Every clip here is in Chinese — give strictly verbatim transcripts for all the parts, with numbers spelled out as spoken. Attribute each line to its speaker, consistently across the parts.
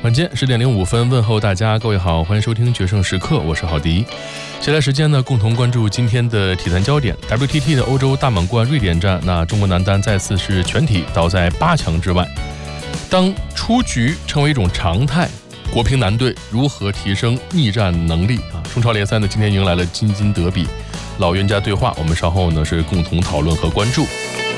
Speaker 1: 晚间十点零五分，问候大家，各位好，欢迎收听决胜时刻，我是郝迪。接下来时间呢，共同关注今天的体坛焦点。W T T 的欧洲大满贯瑞典站，那中国男单再次是全体倒在八强之外。当出局成为一种常态，国乒男队如何提升逆战能力啊？中超联赛呢，今天迎来了京津德比，老冤家对话，我们稍后呢是共同讨论和关注。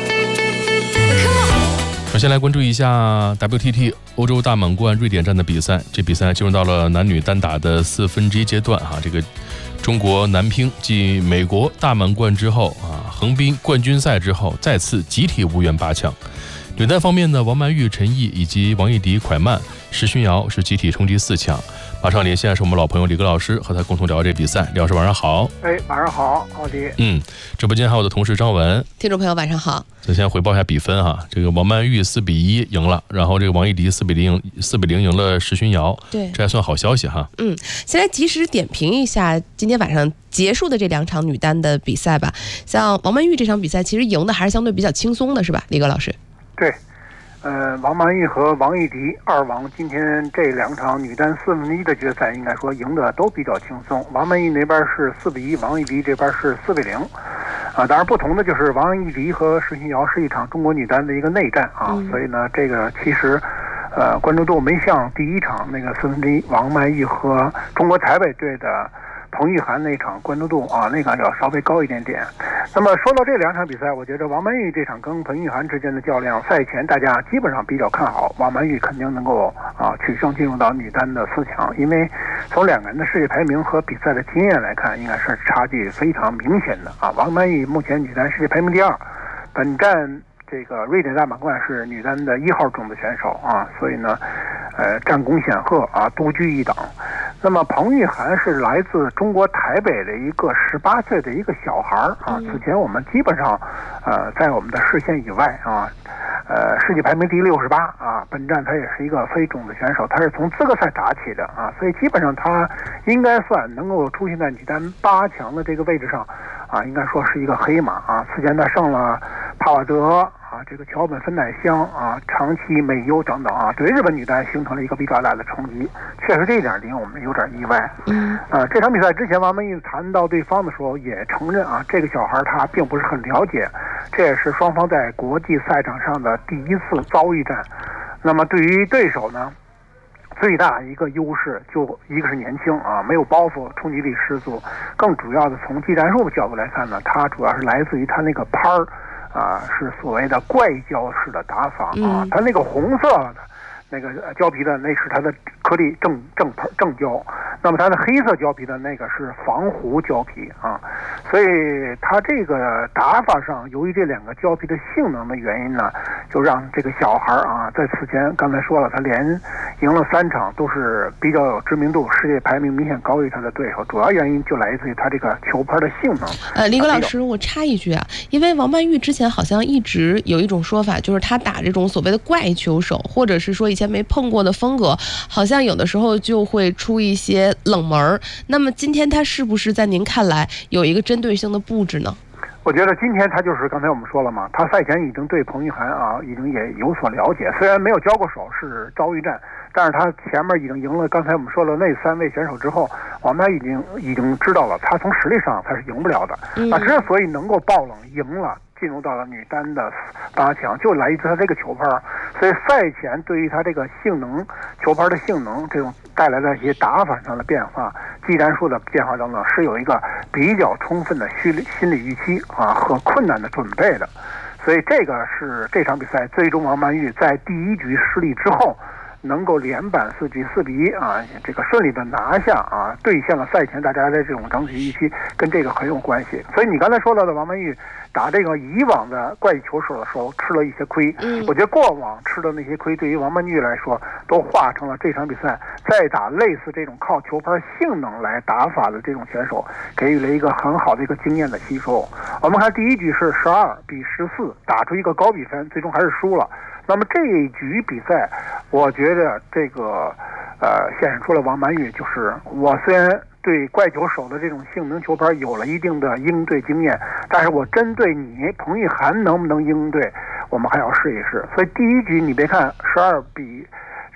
Speaker 1: 首先来关注一下 W T T 欧洲大满贯瑞典站的比赛，这比赛进入到了男女单打的四分之一阶段啊。这个中国男乒继美国大满贯之后啊，横滨冠军赛之后，再次集体无缘八强。女单方面呢，王曼玉、陈毅以及王艺迪、蒯曼、石勋瑶是集体冲击四强。马上连线是我们老朋友李戈老师，和他共同聊这比赛。李老师晚上好。
Speaker 2: 哎，晚上好，郝迪。
Speaker 1: 嗯，直播间还有我的同事张文。
Speaker 3: 听众朋友晚上好。
Speaker 1: 咱先回报一下比分哈，这个王曼玉四比一赢了，然后这个王艺迪四比零四比零赢了石勋瑶。
Speaker 3: 对，
Speaker 1: 这还算好消息哈。
Speaker 3: 嗯，先来及时点评一下今天晚上结束的这两场女单的比赛吧。像王曼玉这场比赛，其实赢的还是相对比较轻松的，是吧，李戈老师？
Speaker 2: 对。呃，王曼玉和王艺迪二王今天这两场女单四分之一的决赛，应该说赢得都比较轻松。王曼玉那边是四比一，王艺迪这边是四比零。啊，当然不同的就是王艺迪和石勋瑶是一场中国女单的一个内战啊，嗯、所以呢，这个其实呃关注度没像第一场那个四分之一王曼玉和中国台北队的彭玉涵那场关注度啊，那个要稍微高一点点。那么说到这两场比赛，我觉得王曼玉这场跟彭玉涵之间的较量，赛前大家基本上比较看好王曼玉肯定能够啊取胜进入到女单的四强，因为从两个人的世界排名和比赛的经验来看，应该是差距非常明显的啊。王曼玉目前女单世界排名第二，本站这个瑞典大满贯是女单的一号种子选手啊，所以呢，呃，战功显赫啊，独居一档。那么彭玉涵是来自中国台北的一个十八岁的一个小孩啊，此前我们基本上，呃，在我们的视线以外啊，呃，世界排名第六十八啊，本站他也是一个非种子选手，他是从资格赛打起的啊，所以基本上他应该算能够出现在女单八强的这个位置上啊，应该说是一个黑马啊。此前他胜了帕瓦德啊，这个桥本芬乃香啊，长崎美优等等啊，对日本女单形成了一个比较大的冲击，确实这一点令我们有点意外。嗯，啊，这场比赛之前王曼玉谈到对方的时候也承认啊，这个小孩他并不是很了解，这也是双方在国际赛场上的第一次遭遇战。那么对于对手呢，最大一个优势就一个是年轻啊，没有包袱，冲击力十足。更主要的从技战术的角度来看呢，他主要是来自于他那个拍儿。啊，是所谓的怪胶式的打法啊，它那个红色的那个胶皮的那是它的颗粒正正正胶，那么它的黑色胶皮的那个是防糊胶皮啊，所以它这个打法上，由于这两个胶皮的性能的原因呢，就让这个小孩啊，在此前刚才说了，他连赢了三场，都是比较有知名度，世界排名明显高于他的对手，主要原因就来自于他这个球拍的性能。
Speaker 3: 呃，李戈老师，我插一句啊，因为王曼玉之前好像一直有一种说法，就是他打这种所谓的怪球手，或者是说以前没碰过的风格，好像有的时候就会出一些冷门。那么今天他是不是在您看来有一个针对性的布置呢？
Speaker 2: 我觉得今天他就是刚才我们说了嘛，他赛前已经对彭玉涵啊已经也有所了解，虽然没有交过手，是遭遇战，但是他前面已经赢了刚才我们说了那三位选手之后，王曼玉已经已经知道了他从实力上他是赢不了的。嗯、啊，之所以能够爆冷赢了，进入到了女单的八强，就来自他这个球拍，所以赛前对于他这个性能球拍的性能这种带来的一些打法上的变化、技战术的变化等等，是有一个比较充分的心理心理预期啊和困难的准备的。所以这个是这场比赛最终王曼玉在第一局失利之后，能够连扳四局四比一啊，这个顺利的拿下啊，兑现了赛前大家的这种整体预期，跟这个很有关系。所以你刚才说到的王曼玉打这个以往的怪球手的时候吃了一些亏，嗯，我觉得过往吃的那些亏对于王曼玉来说都化成了这场比赛再打类似这种靠球拍性能来打法的这种选手给予了一个很好的一个经验的吸收。我们看第一局是十二比十四打出一个高比分，最终还是输了。那么这一局比赛，我觉得这个呃显示出了王曼玉，就是我虽然对怪球手的这种性能球拍有了一定的应对经验，但是我针对你彭玉涵能不能应对，我们还要试一试。所以第一局你别看十二比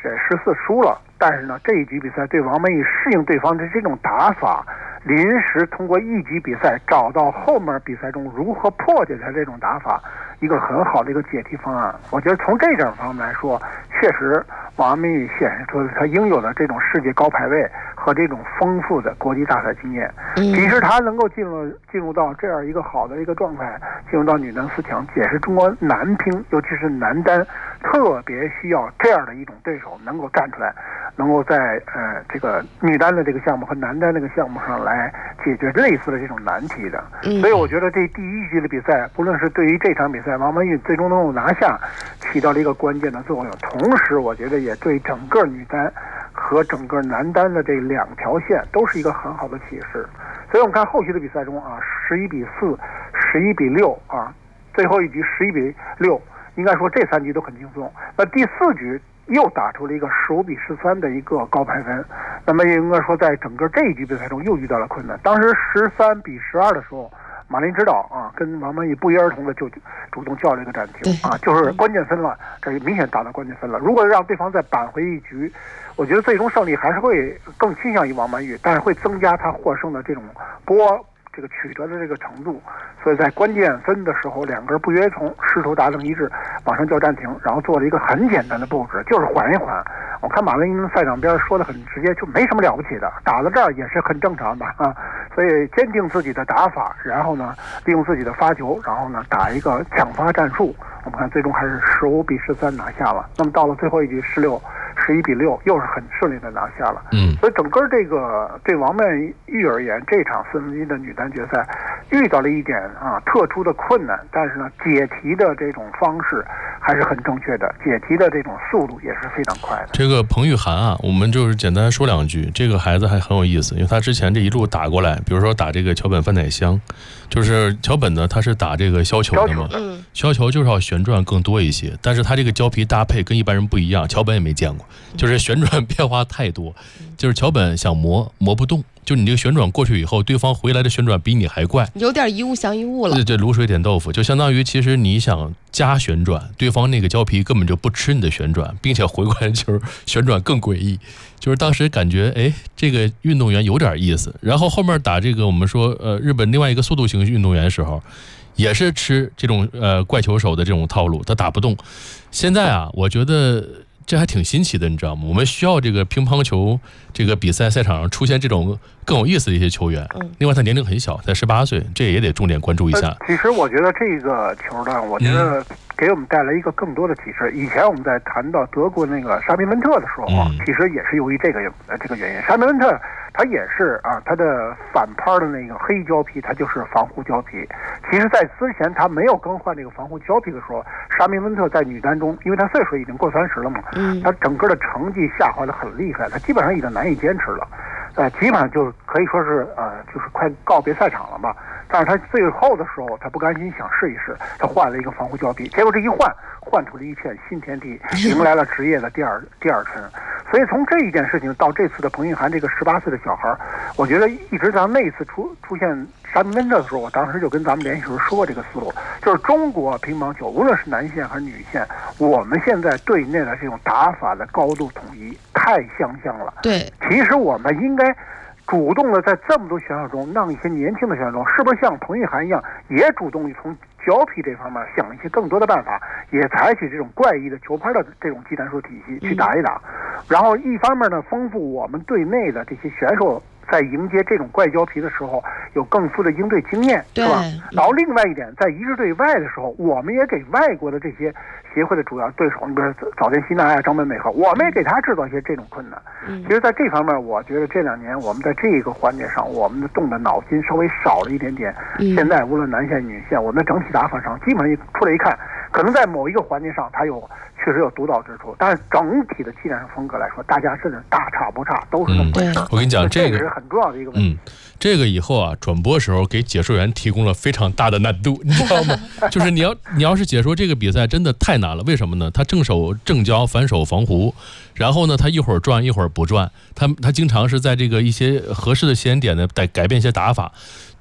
Speaker 2: 这十四输了，但是呢，这一局比赛对王曼玉适应对方的这种打法，临时通过一局比赛找到后面比赛中如何破解他这种打法，一个很好的一个解题方案。我觉得从这种方面来说，确实王曼玉显示出了他应有的这种世界高排位和这种丰富的国际大赛经验。其实他能够进入进入到这样一个好的一个状态，进入到女单四强，也是中国男乒，尤其是男单特别需要这样的一种对手能够站出来，能够在呃这个女单的这个项目和男单这个项目上来解决类似的这种难题的。所以我觉得这第一局的比赛，不论是对于这场比赛王曼玉最终能够拿下，起到了一个关键的作用。同时，我觉得也对整个女单和整个男单的这两条线都是一个很好的启示。所以我们看后续的比赛中啊，十一比四、十一比六啊，最后一局十一比六，应该说这三局都很轻松。那第四局又打出了一个十五比十三的一个高排分，那么应该说在整个这一局比赛中又遇到了困难。当时十三比十二的时候，马林指导啊跟王曼玉不约而同的就主动叫了一个暂停啊，就是关键分了，这明显达到关键分了。如果让对方再扳回一局，我觉得最终胜利还是会更倾向于王曼玉，但是会增加他获胜的这种波这个取得的这个程度。所以在关键分的时候，两个人不约而同试图达成一致，马上叫暂停，然后做了一个很简单的布置，就是缓一缓。我看马林赛场边说的很直接，就没什么了不起的，打到这儿也是很正常的啊。所以坚定自己的打法，然后呢利用自己的发球，然后呢打一个抢发战术。我们看最终还是十五比十三拿下了。那么到了最后一局十六十一比六，又是很顺利的拿下了。嗯，所以整个这个对王曼玉而言，这场四分之一的女单决赛遇到了一点啊特殊的困难，但是呢解题的这种方式还是很正确的，解题的这种速度也是非常快的。
Speaker 1: 这个彭玉涵啊，我们就是简单说两句。这个孩子还很有意思，因为他之前这一路打过来，比如说打这个桥本范乃香，就是桥本呢他是打这个削球的嘛，嗯，削球就是要旋转更多一些，但是他这个胶皮搭配跟一般人不一样，桥本也没见过，就是旋转变化太多，就是桥本想磨磨不动，就你这个旋转过去以后，对方回来的旋转比你还快，
Speaker 3: 有点一物降一物了。
Speaker 1: 对对，卤水点豆腐，就相当于其实你想加旋转，对方那个胶皮根本就不吃你的旋转，并且回过来就是旋转更诡异。就是当时感觉哎，这个运动员有点意思。然后后面打这个我们说呃日本另外一个速度型运动员的时候，也是吃这种呃怪球手的这种套路，他打不动。现在啊，我觉得这还挺新奇的，你知道吗？我们需要这个乒乓球这个比赛赛场上出现这种更有意思的一些球员。嗯，另外他年龄很小，才十八岁，这也得重点关注一下。
Speaker 2: 呃、其实我觉得这个球呢，我觉得给我们带来一个更多的启示。嗯、以前我们在谈到德国那个沙米文特的时候，嗯、其实也是由于这个呃这个原因。沙米文特他也是啊，他的反拍的那个黑胶皮，他就是防护胶皮。其实，在之前他没有更换这个防护胶皮的时候，沙米文特在女单中，因为他岁数已经过三十了嘛，嗯，他整个的成绩下滑的很厉害，他基本上已经难以坚持了，呃，基本上就可以说是呃，就是快告别赛场了吧。但是他最后的时候，他不甘心，想试一试，他换了一个防护胶皮，结果这一换，换出了一片新天地，迎来了职业的第二第二春。所以从这一件事情到这次的彭玉涵这个十八岁的小孩，我觉得一直到那一次出出现沙米文特的时候，我当时就跟咱们联系时候说这个思路，就是中国乒乓球无论是男线还是女线，我们现在对内的这种打法的高度统一太相像了。
Speaker 3: 对，
Speaker 2: 其实我们应该主动的在这么多选手中，让一些年轻的选手中，是不是像彭玉涵一样，也主动从胶皮这方面想一些更多的办法，也采取这种怪异的球拍的这种技战术体系去打一打，嗯、然后一方面呢，丰富我们队内的这些选手在迎接这种怪胶皮的时候有更富的应对经验，是吧？然后另外一点，在一致对外的时候，我们也给外国的这些协会的主要对手，你比如早田希娜呀、张本美和，我们也给他制造一些这种困难。嗯、其实，在这方面，我觉得这两年我们在这个环节上，我们的动的脑筋稍微少了一点点。嗯、现在无论男线、女线，我们的整体打法上，基本上出来一看，可能在某一个环节上，它有确实有独到之处，但是整体的技战术风格来说，大家甚至大差不差，都是那么回事。
Speaker 1: 嗯、我跟你讲，这个
Speaker 2: 是很重要的一个问题。
Speaker 1: 嗯，这个以后啊，转播时候给解说员提供了非常大的难度，你知道吗？就是你要你要是解说这个比赛，真的太难了。为什么呢？他正手正交，反手防弧，然后呢，他一会儿转一会儿不转，他他经常是在这个一些合适的时间点呢，改改变一些打法。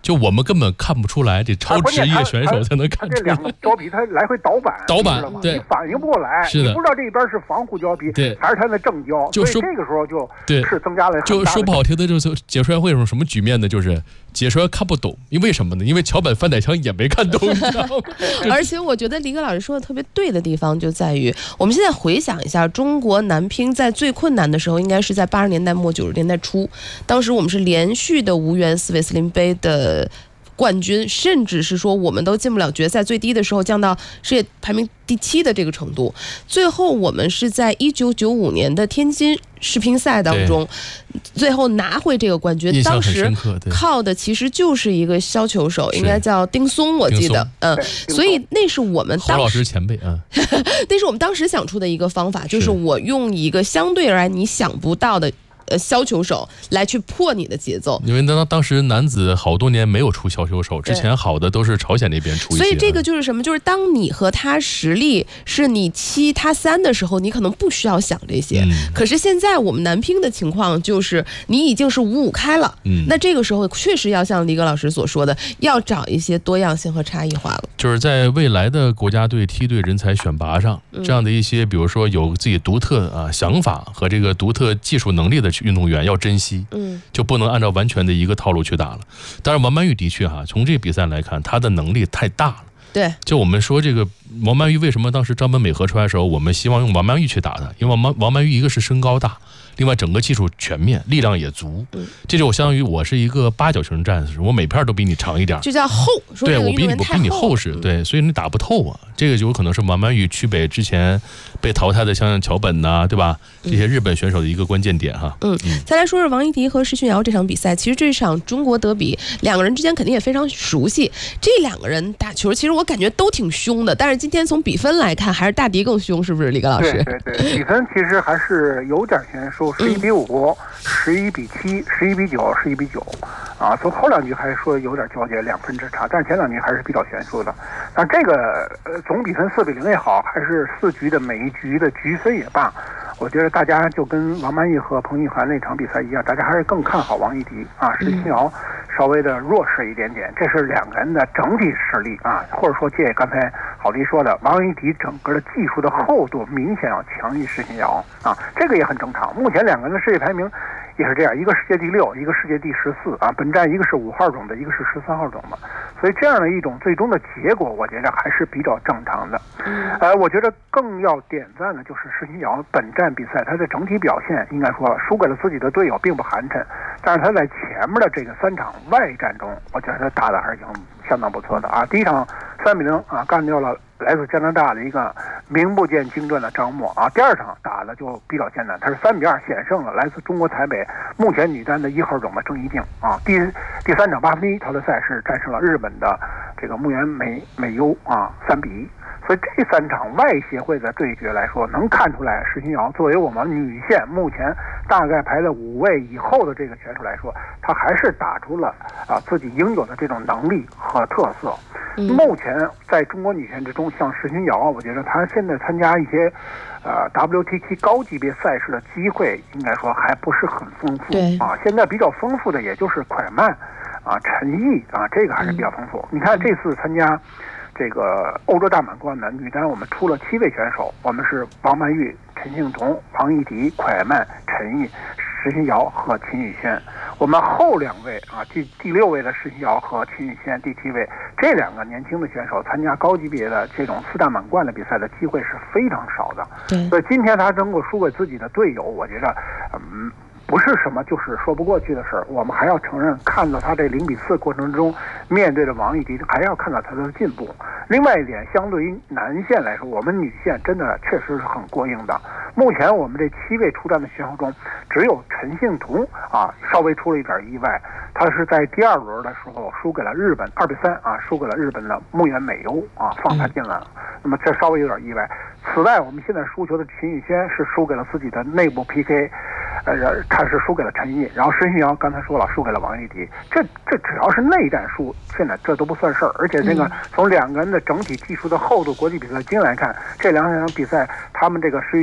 Speaker 1: 就我们根本看不出来，这超职业选手才能看出来。
Speaker 2: 这两个胶皮它来回倒板，
Speaker 1: 倒板对，
Speaker 2: 你反应不过来，
Speaker 1: 是的，
Speaker 2: 你不知道这一边是防护胶皮，
Speaker 1: 对，
Speaker 2: 还是它的正胶，
Speaker 1: 就
Speaker 2: 所以这个时候就
Speaker 1: 对
Speaker 2: 是增加了。
Speaker 1: 就说不好听的，就是解说员会有什么局面呢？就是解说员看不懂，因为什么呢？因为桥本范乃枪也没看懂，你知道吗？
Speaker 3: 而且我觉得李戈老师说的特别对的地方就在于，我们现在回想一下，中国男乒在最困难的时候，应该是在八十年代末九十年代初，当时我们是连续的无缘斯韦斯林杯的冠军，甚至是说我们都进不了决赛，最低的时候降到世界排名第七的这个程度。最后我们是在一九九五年的天津世乒赛当中，最后拿回这个冠军。当时靠的其实就是一个削球手，应该叫丁松，我记得，嗯，所以那是我们当时
Speaker 1: 侯老师前辈啊，
Speaker 3: 那是我们当时想出的一个方法，就是我用一个相对而言你想不到的。呃，削球手来去破你的节奏，
Speaker 1: 因为当当时男子好多年没有出削球手，之前好的都是朝鲜那边出一些。
Speaker 3: 所以这个就是什么？就是当你和他实力是你七他三的时候，你可能不需要想这些。嗯、可是现在我们男乒的情况就是你已经是五五开了，嗯，那这个时候确实要像李戈老师所说的，要找一些多样性和差异化了。
Speaker 1: 就是在未来的国家队梯队人才选拔上，嗯、这样的一些，比如说有自己独特啊想法和这个独特技术能力的运动员要珍惜，嗯，就不能按照完全的一个套路去打了。当然，王曼玉的确哈，从这比赛来看，她的能力太大了。
Speaker 3: 对，
Speaker 1: 就我们说这个王曼玉为什么当时张本美和出来的时候，我们希望用王曼玉去打她，因为王曼王曼玉一个是身高大，另外整个技术全面，力量也足。嗯，这就相当于我是一个八角形战士，我每片都比你长一点，
Speaker 3: 就叫厚。
Speaker 1: 对，我比你我比你厚实，对，所以你打不透啊。这个就有可能是王曼玉区北之前被淘汰的像桥本呐、啊，对吧？这些日本选手的一个关键点哈。
Speaker 3: 嗯，嗯再来说说王艺迪和施勋瑶这场比赛，其实这场中国德比，两个人之间肯定也非常熟悉。这两个人打球，其实我感觉都挺凶的，但是今天从比分来看，还是大迪更凶，是不是，李戈老师？
Speaker 2: 对对对，比分其实还是有点悬殊，十一比五、十一比七、十一比九、十一比九，啊，从后两局还说有点交接，两分之差，但是前两局还是比较悬殊的。但这个呃总比分四比零也好，还是四局的每一局的局分也罢，我觉得大家就跟王曼玉和彭玉涵那场比赛一样，大家还是更看好王艺迪啊，施勋瑶稍微的弱势一点点，这是两个人的整体实力啊，或者说借刚才郝迪说的，王艺迪整个的技术的厚度明显要强于施勋瑶啊，这个也很正常。目前两个人的世界排名也是这样，一个世界第六，一个世界第十四啊，本站一个是五号种的，一个是十三号种的，所以这样的一种最终的结果，我觉得还是比较正常的。呃，我觉得更要点赞的就是施勋瑶本站比赛，他的整体表现应该说输给了自己的队友，并不寒碜，但是他在前面的这个三场外战中，我觉得他打的还是挺相当不错的啊。第一场三比零啊，干掉了来自加拿大的一个名不见经传的张默啊。第二场打的就比较艰难，他是三比二险胜了来自中国台北目前女单的一号种的郑怡静啊。第第三场八分之一淘汰赛是战胜了日本的这个木原美美优啊，三比一。所以这三场外协会的对决来说，能看出来施勋瑶作为我们女线目前大概排在五位以后的这个选手来说，她还是打出了啊自己应有的这种能力和特色。目前在中国女线之中，像施勋瑶，我觉得她现在参加一些呃 W T T 高级别赛事的机会，应该说还不是很丰富啊。现在比较丰富的也就是蒯曼啊、陈毅啊，这个还是比较丰富。你看这次参加这个欧洲大满贯的女单，我们出了七位选手，我们是王曼玉、陈幸同、王艺迪、蒯曼、陈毅、施勋瑶和秦宇轩。我们后两位啊，第第六位的施勋瑶和秦宇轩，第七位这两个年轻的选手参加高级别的这种四大满贯的比赛的机会是非常少的。
Speaker 3: 对，
Speaker 2: 所以今天他能够输给自己的队友，我觉得嗯。不是什么就是说不过去的事儿，我们还要承认，看到他这零比四过程中面对着王艺迪，还要看到他的进步。另外一点，相对于男线来说，我们女线真的确实是很过硬的。目前我们这七位出战的选手中，只有陈幸同啊稍微出了一点意外，他是在第二轮的时候输给了日本二比三啊，输给了日本的木原美优啊，放他进来了。那么这稍微有点意外。此外，我们现在输球的秦宇轩是输给了自己的内部 P K。呃，他是输给了陈毅，然后施勋瑶刚才说了输给了王艺迪，这这只要是内战输，现在这都不算事儿。而且这个从两个人的整体技术的厚度、国际比赛经验来看，这两场比赛他们这个施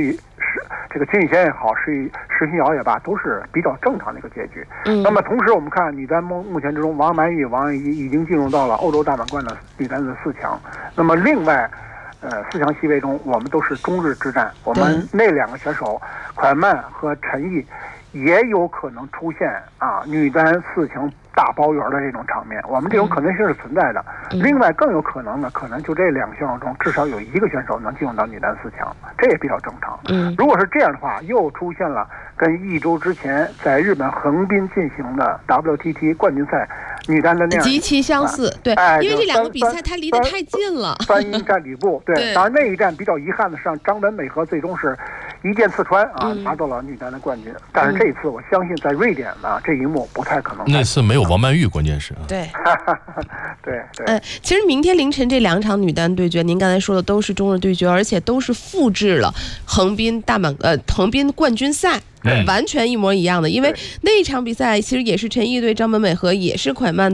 Speaker 2: 这个金宇贤也好，石石新瑶也罢，都是比较正常的一个结局。
Speaker 3: 嗯，
Speaker 2: 那么同时我们看女单目目前之中，王曼玉、王艺怡已经进入到了欧洲大满贯的女单的四强。那么另外，呃，四强席位中，我们都是中日之战，我们那两个选手蒯曼和陈毅也有可能出现啊女单四强大包圆的这种场面，我们这种可能性是存在的。
Speaker 3: 嗯、
Speaker 2: 另外更有可能呢，可能就这两个选手中至少有一个选手能进入到女单四强，这也比较正常。
Speaker 3: 嗯，
Speaker 2: 如果是这样的话，又出现了跟一周之前在日本横滨进行的 W T T 冠军赛女单的那样
Speaker 3: 极其相似，对，
Speaker 2: 哎、
Speaker 3: 因为这两个比赛它离得太近了。
Speaker 2: 三英战吕布，对，
Speaker 3: 对
Speaker 2: 当然那一战比较遗憾的是，让张本美和最终是一箭刺穿啊，
Speaker 3: 嗯、
Speaker 2: 拿到了女单的冠军。但是这一次，我相信在瑞典呢，这一幕不太可能。
Speaker 1: 那次没有王曼玉，关键是
Speaker 3: 对，
Speaker 2: 对对。
Speaker 3: 呃，其实明天凌晨这两场女单对决，您刚才说的都是中日对决，而且都是复制了横滨大满呃横滨冠军赛。
Speaker 1: 嗯、
Speaker 3: 完全一模一样的，因为那一场比赛其实也是陈毅对张本美和，也是蒯曼